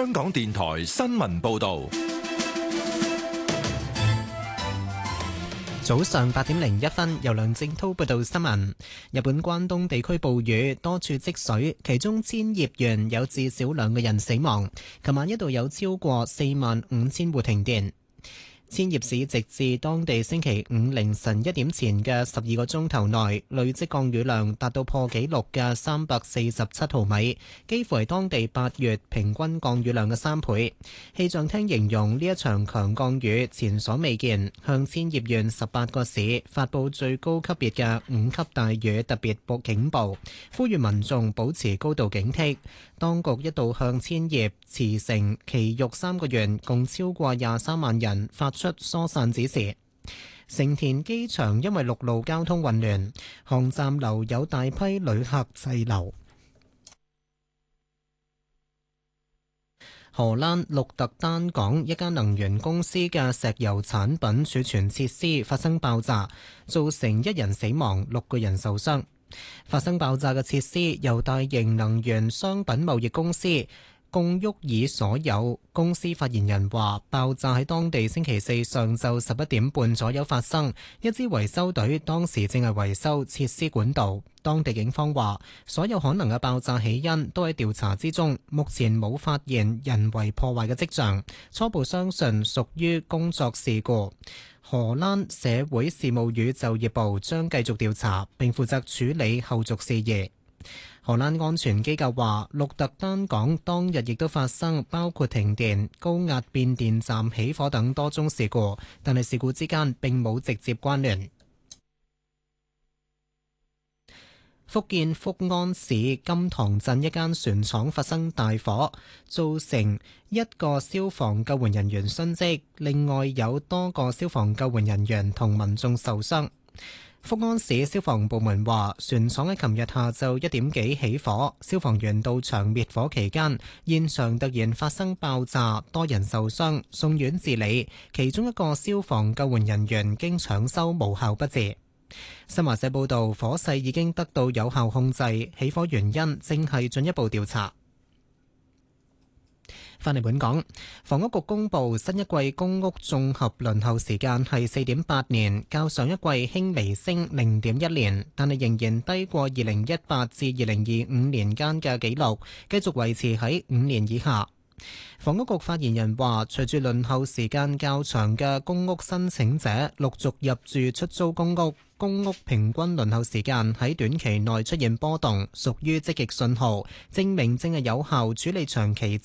香港電台新聞報道。 早上8:01，由梁正滔報道新聞。日本關東地區暴雨，多處積水，其中千葉縣有至少2個人死亡。琴晚一度有超過45,000戶停電。千葉市直至當地星期五凌晨1點前嘅12個鐘頭內，累積降雨量達到破紀錄嘅347毫米，幾乎係當地8月平均降雨量嘅3倍。氣象廳形容呢一場強降雨前所未見，向千葉縣18個市發佈最高級別嘅5級大雨特別警報，呼籲民眾保持高度警惕。當局一度向千葉、茨城、埼玉3個縣共超過23萬人發出疏散指示。成田機場因為陸路交通混亂，航站樓有大批旅客滯留。荷蘭鹿特丹港一間能源公司嘅石油產品儲存設施發生爆炸，造成1人死亡，6個人受傷。發生爆炸嘅設施由大型能源商品貿易公司貢沃爾所有。公司發言人話，爆炸喺當地星期四上晝11點半左右發生，一支維修隊當時正係維修設施管道。當地警方話，所有可能嘅爆炸起因都喺調查之中，目前冇發現人為破壞嘅跡象，初步相信屬於工作事故。荷蘭社會事務與就業部將繼續調查並負責處理後續事宜。荷蘭安全機構話，鹿特丹港當日亦都發生包括停電、高壓變電站起火等多宗事故，但係事故之間並冇直接關聯。福建福安市金塘鎮一間船廠發生大火，造成1個消防救援人員殉職，另外有多個消防救援人員同民眾受傷。福安市消防部門話，船廠喺琴日下晝1點幾起火，消防員到場滅火期間，現場突然發生爆炸，多人受傷，送院治理，其中1個消防救援人員經搶修無效不治。新華社報道，火勢已經得到有效控制，起火原因正係進一步調查。返嚟本港，房屋局公布新一季公屋綜合輪候時間係4.8年，較上一季輕微升0.1年，但係仍然低過2018至2025年間嘅紀錄，繼續維持喺5年以下。房屋局發言人話，隨住輪候時間較長嘅公屋申請者陸續入住出租公屋，公屋平均輪候時間喺短期內出現波動，屬於積極信號，證明正係有效處理長期